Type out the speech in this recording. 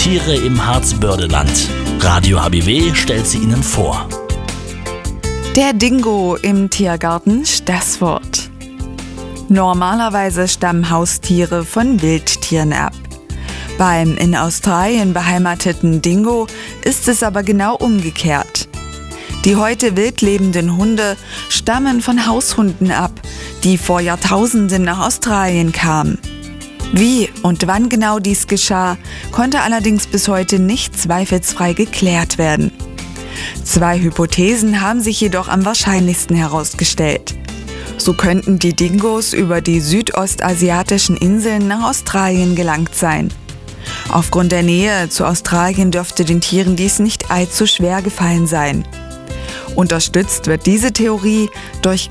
Tiere im Harzbördeland. Radio HBW stellt sie Ihnen vor. Der Dingo im Tiergarten Staßfurt. Normalerweise stammen Haustiere von Wildtieren ab. Beim in Australien beheimateten Dingo ist es aber genau umgekehrt. Die heute wild lebenden Hunde stammen von Haushunden ab, die vor Jahrtausenden nach Australien kamen. Wie und wann genau dies geschah, konnte allerdings bis heute nicht zweifelsfrei geklärt werden. 2 Hypothesen haben sich jedoch am wahrscheinlichsten herausgestellt. So könnten die Dingos über die südostasiatischen Inseln nach Australien gelangt sein. Aufgrund der Nähe zu Australien dürfte den Tieren dies nicht allzu schwer gefallen sein. Unterstützt wird diese Theorie durch